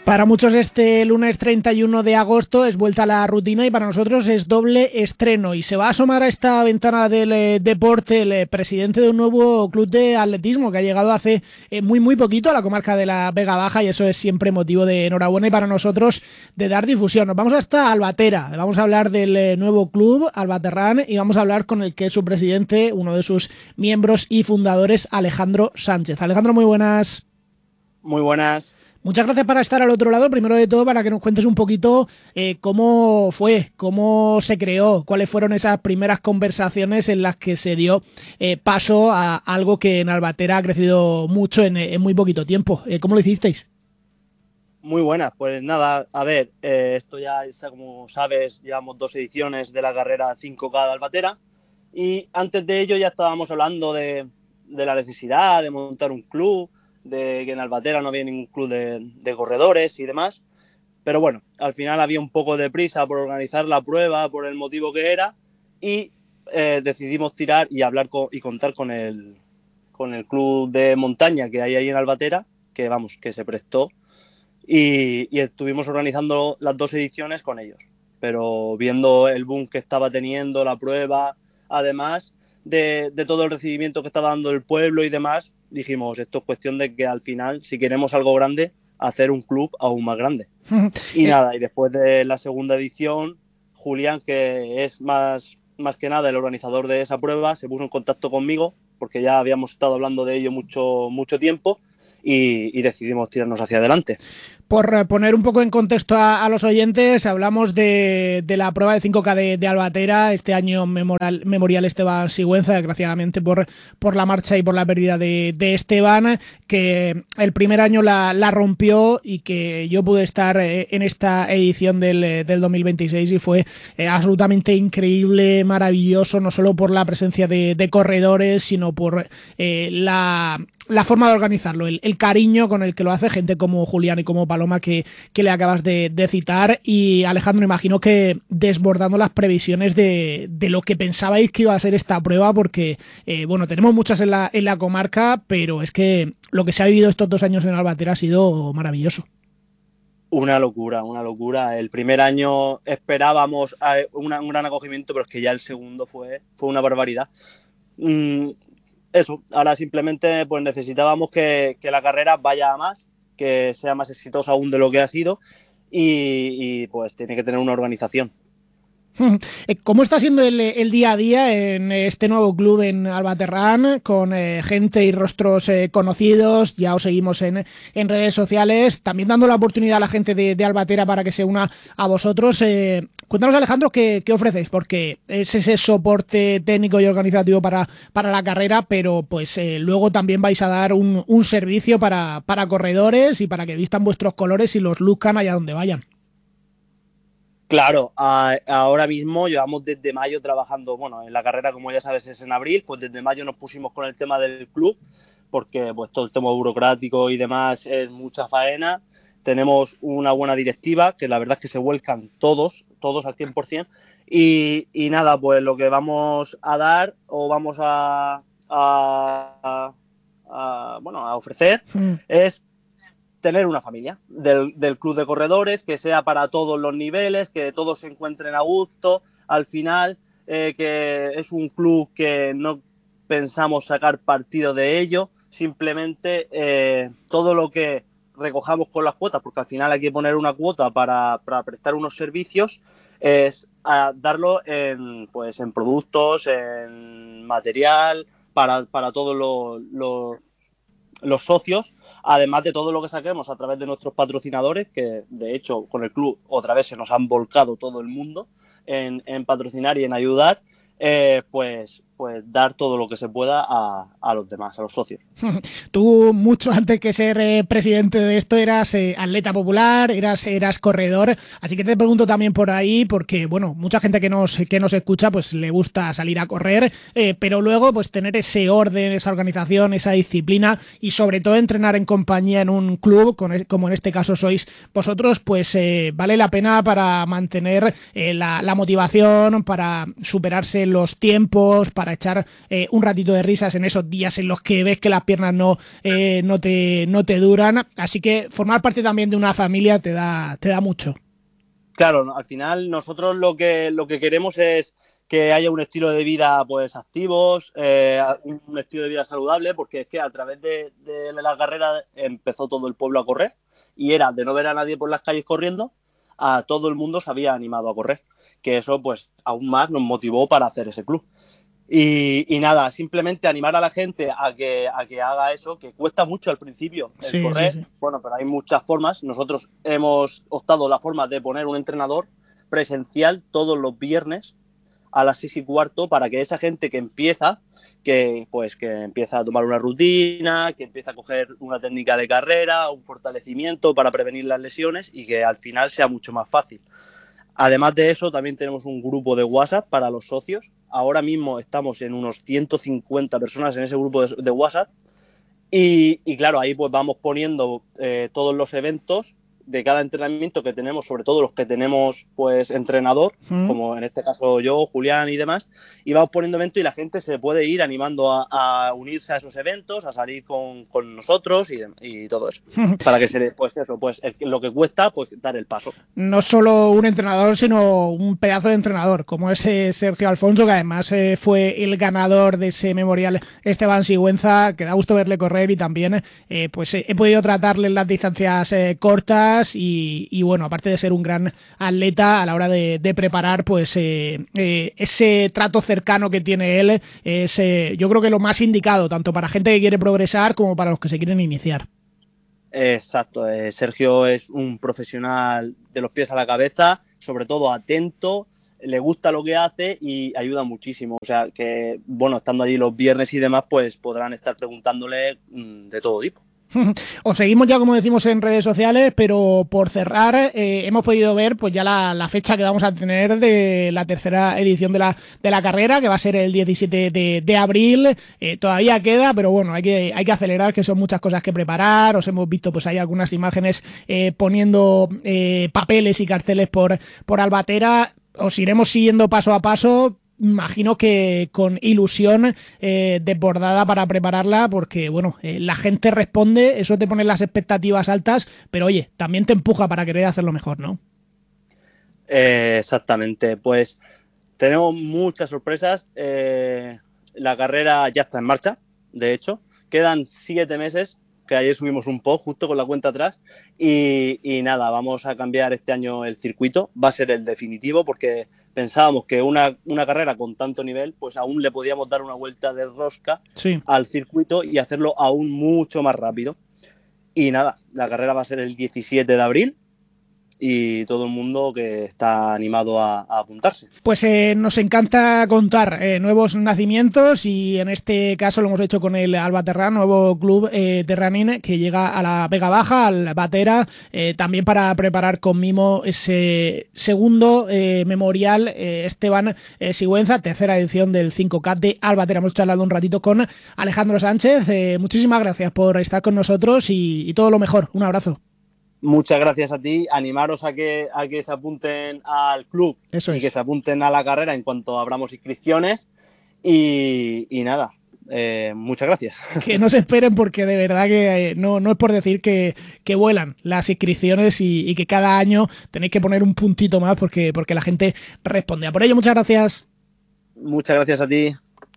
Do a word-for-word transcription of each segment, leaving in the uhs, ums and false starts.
Para muchos este lunes treinta y uno de agosto es vuelta a la rutina y para nosotros es doble estreno. Y se va a asomar a esta ventana del eh, deporte el eh, presidente de un nuevo club de atletismo que ha llegado hace eh, muy muy poquito a la comarca de la Vega Baja, y eso es siempre motivo de enhorabuena y para nosotros de dar difusión. Nos vamos hasta Albatera, vamos a hablar del eh, nuevo club Albaterrán y vamos a hablar con el que es su presidente, uno de sus miembros y fundadores, Alejandro Sánchez. Alejandro, muy buenas. Muy buenas. Muchas gracias por estar al otro lado. Primero de todo, para que nos cuentes un poquito eh, cómo fue, cómo se creó, cuáles fueron esas primeras conversaciones en las que se dio eh, paso a algo que en Albatera ha crecido mucho en, en muy poquito tiempo. Eh, ¿Cómo lo hicisteis? Muy buenas. Pues nada, a ver, eh, esto ya, como sabes, llevamos dos ediciones de la carrera cinco K de Albatera y antes de ello ya estábamos hablando de, de la necesidad de montar un club, de que en Albatera no había ningún club de, de corredores y demás, pero bueno, al final había un poco de prisa por organizar la prueba, por el motivo que era, y eh, decidimos tirar y hablar con, y contar con el, con el club de montaña que hay ahí en Albatera, que vamos, que se prestó, y, y estuvimos organizando las dos ediciones con ellos, pero viendo el boom que estaba teniendo la prueba, además de, de todo el recibimiento que estaba dando el pueblo y demás, dijimos, esto es cuestión de que al final, si queremos algo grande, hacer un club aún más grande. Y nada, y después de la segunda edición, Julián, que es más, más que nada el organizador de esa prueba, se puso en contacto conmigo, porque ya habíamos estado hablando de ello mucho, mucho tiempo, y, y decidimos tirarnos hacia adelante. Por poner un poco en contexto a, a los oyentes, hablamos de, de la prueba de cinco K de, de Albatera, este año memorial, memorial Esteban Sigüenza, desgraciadamente por, por la marcha y por la pérdida de, de Esteban, que el primer año la, la rompió y que yo pude estar en esta edición del, del dos mil veintiséis y fue eh, absolutamente increíble, maravilloso, no solo por la presencia de, de corredores, sino por eh, la... la forma de organizarlo, el, el cariño con el que lo hace gente como Julián y como Paloma que, que le acabas de, de citar. Y Alejandro, imagino que desbordando las previsiones de, de lo que pensabais que iba a ser esta prueba, porque eh, bueno, tenemos muchas en la, en la comarca, pero es que lo que se ha vivido estos dos años en Albatera ha sido maravilloso. Una locura, una locura. El primer año esperábamos una, un gran acogimiento, pero es que ya el segundo fue, fue una barbaridad. Mm, Eso, ahora simplemente pues necesitábamos que, que la carrera vaya a más, que sea más exitosa aún de lo que ha sido y, y pues tiene que tener una organización. ¿Cómo está siendo el, el día a día en este nuevo club en Albaterrán, con eh, gente y rostros eh, conocidos? Ya os seguimos en, en redes sociales, también dando la oportunidad a la gente de, de Albatera para que se una a vosotros. Eh, cuéntanos, Alejandro, ¿qué, qué ofrecéis? Porque es ese soporte técnico y organizativo para, para la carrera, pero pues eh, luego también vais a dar un, un servicio para, para corredores y para que vistan vuestros colores y los luzcan allá donde vayan. Claro, a, ahora mismo llevamos desde mayo trabajando, bueno, en la carrera, como ya sabes, es en abril, pues desde mayo nos pusimos con el tema del club, porque pues todo el tema burocrático y demás es mucha faena. Tenemos una buena directiva, que la verdad es que se vuelcan todos, todos al cien por ciento, y, y nada, pues lo que vamos a dar o vamos a, a, a, a bueno, a ofrecer mm. es tener una familia del, del club de corredores, que sea para todos los niveles, que todos se encuentren a gusto, al final, eh, que es un club que no pensamos sacar partido de ello, simplemente eh, todo lo que recojamos con las cuotas, porque al final hay que poner una cuota para, para prestar unos servicios, es a darlo en, pues, en productos, en material, para, para todos los, los, los socios, además de todo lo que saquemos a través de nuestros patrocinadores, que de hecho con el club otra vez se nos han volcado todo el mundo en, en patrocinar y en ayudar, eh, pues, pues dar todo lo que se pueda a, a los demás, a los socios. Tú, mucho antes que ser eh, presidente de esto, eras eh, atleta popular, eras, eras corredor, así que te pregunto también por ahí, porque bueno, mucha gente que nos, que nos escucha pues le gusta salir a correr, eh, pero luego pues tener ese orden, esa organización, esa disciplina y sobre todo entrenar en compañía en un club, con, como en este caso sois vosotros, pues eh, vale la pena para mantener eh, la, la motivación, para superarse los tiempos, para para echar eh, un ratito de risas en esos días en los que ves que las piernas no, eh, no, te, no te duran. Así que formar parte también de una familia te da, te da mucho. Claro, al final nosotros lo que, lo que queremos es que haya un estilo de vida pues activos, eh, un estilo de vida saludable, porque es que a través de, de la carrera empezó todo el pueblo a correr y era de no ver a nadie por las calles corriendo, a todo el mundo se había animado a correr, que eso pues aún más nos motivó para hacer ese club. Y, y nada, simplemente animar a la gente a que, a que haga eso, que cuesta mucho al principio el sí, correr, sí, sí. Bueno, pero hay muchas formas. Nosotros hemos optado la forma de poner un entrenador presencial todos los viernes a las seis y cuarto para que esa gente que empieza, que pues que empieza a tomar una rutina, que empieza a coger una técnica de carrera, un fortalecimiento para prevenir las lesiones y que al final sea mucho más fácil. Además de eso, también tenemos un grupo de WhatsApp para los socios. Ahora mismo estamos en unos ciento cincuenta personas en ese grupo de, de WhatsApp. Y, y claro, ahí pues vamos poniendo eh, todos los eventos de cada entrenamiento que tenemos, sobre todo los que tenemos pues entrenador, mm. como en este caso yo, Julián y demás, y vamos poniendo eventos y la gente se puede ir animando a, a unirse a esos eventos, a salir con, con nosotros y, y todo eso, para que se le, pues eso, pues el, lo que cuesta, pues dar el paso. No solo un entrenador, sino un pedazo de entrenador, como ese Sergio Alfonso, que además eh, fue el ganador de ese memorial Esteban Sigüenza, que da gusto verle correr y también eh, pues he podido tratarle en las distancias eh, cortas. Y, y bueno, aparte de ser un gran atleta a la hora de, de preparar, pues eh, eh, ese trato cercano que tiene él es eh, yo creo que lo más indicado, tanto para gente que quiere progresar como para los que se quieren iniciar. Exacto, eh, Sergio es un profesional de los pies a la cabeza, sobre todo atento, le gusta lo que hace y ayuda muchísimo. O sea que, bueno, estando allí los viernes y demás, pues podrán estar preguntándole mmm, de todo tipo. Os seguimos ya, como decimos, en redes sociales, pero por cerrar eh, hemos podido ver pues ya la, la fecha que vamos a tener de la tercera edición de la, de la carrera, que va a ser el diecisiete de abril. Eh, todavía queda, pero bueno, hay que, hay que acelerar, que son muchas cosas que preparar. Os hemos visto, pues hay algunas imágenes eh, poniendo eh, papeles y carteles por, por Albatera. Os iremos siguiendo paso a paso. Imagino que con ilusión eh, desbordada para prepararla, porque bueno, eh, la gente responde, eso te pone las expectativas altas, pero oye, también te empuja para querer hacerlo mejor, ¿no? Eh, exactamente, pues tenemos muchas sorpresas. Eh, la carrera ya está en marcha, de hecho, quedan siete meses, que ayer subimos un post justo con la cuenta atrás, y, y nada, vamos a cambiar este año el circuito, va a ser el definitivo, porque pensábamos que una, una carrera con tanto nivel, pues aún le podíamos dar una vuelta de rosca sí. al circuito y hacerlo aún mucho más rápido. Y nada, la carrera va a ser el diecisiete de abril y todo el mundo que está animado a, a apuntarse. Pues eh, nos encanta contar eh, nuevos nacimientos y en este caso lo hemos hecho con el Albaterrán, nuevo club eh, terranín que llega a la Vega Baja, al Batera, eh, también para preparar con mimo ese segundo eh, memorial eh, Esteban eh, Sigüenza, tercera edición del cinco K de Albatera. Hemos charlado un ratito con Alejandro Sánchez. Eh, muchísimas gracias por estar con nosotros y, y todo lo mejor. Un abrazo. Muchas gracias a ti, animaros a que, a que se apunten al club Eso y es. que se apunten a la carrera en cuanto abramos inscripciones y, y nada, eh, muchas gracias. Que no se esperen porque de verdad que eh, no, no es por decir que, que vuelan las inscripciones y, y que cada año tenéis que poner un puntito más porque, porque la gente responde. A por ello, muchas gracias. Muchas gracias a ti.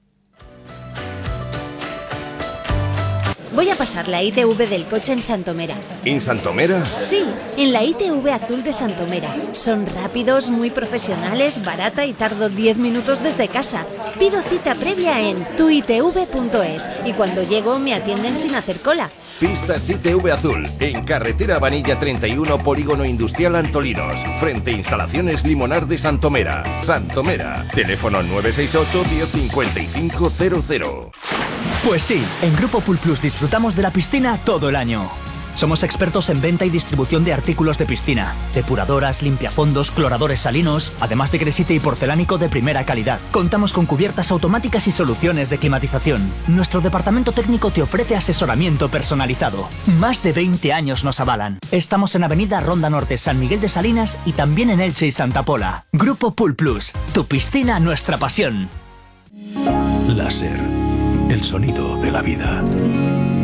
Voy a pasar la I T V del coche en Santomera. ¿En Santomera? Sí, en la I T V azul de Santomera. Son rápidos, muy profesionales, barata y tardo diez minutos desde casa. Pido cita previa en tu i t v punto es y cuando llego me atienden sin hacer cola. Pistas I T V Azul, en carretera Vanilla treinta y uno, Polígono Industrial Antolinos, frente a Instalaciones Limonar de Santomera. Santomera, teléfono nueve seis ocho, diez cincuenta y cinco cero cero. Pues sí, en Grupo Pool Plus disfrutamos de la piscina todo el año. Somos expertos en venta y distribución de artículos de piscina, depuradoras, limpiafondos, cloradores salinos, además de cresite y porcelánico de primera calidad. Contamos con cubiertas automáticas y soluciones de climatización. Nuestro departamento técnico te ofrece asesoramiento personalizado. Más de veinte años nos avalan. Estamos en Avenida Ronda Norte, San Miguel de Salinas y también en Elche y Santa Pola. Grupo Pool Plus, tu piscina, nuestra pasión. Láser, el sonido de la vida.